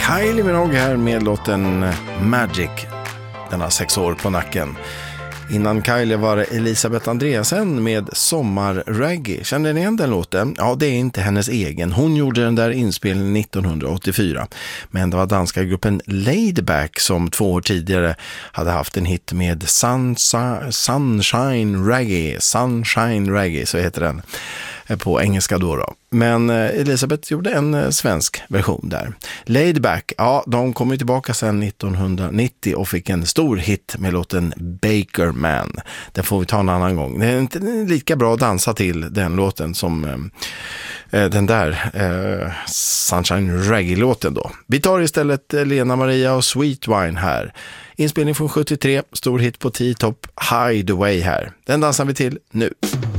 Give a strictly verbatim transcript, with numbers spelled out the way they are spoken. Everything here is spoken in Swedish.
Kylie Minogue här med låten Magic. Den har sex år på nacken. Innan Kylie var det Elisabeth Andreasen med Sommarreggae. Känner ni igen den låten? Ja, det är inte hennes egen. Hon gjorde den där inspelningen nittonhundraåttiofyra. Men det var danska gruppen Laidback som två år tidigare hade haft en hit med Sunsa- Sunshine Reggae. Sunshine Reggae, så heter den på engelska då då. Men Elisabeth gjorde en svensk version där. Laidback, ja, de kom ju tillbaka sedan nittonhundranittio och fick en stor hit med låten Baker Man. Den får vi ta en annan gång. Det är inte lika bra att dansa till den låten som eh, den där eh, Sunshine Reggae-låten då. Vi tar istället Lena Maria och Sweet Wine här. Inspelning från sjuttiotre, stor hit på T-top, Hideaway här. Den dansar vi till nu.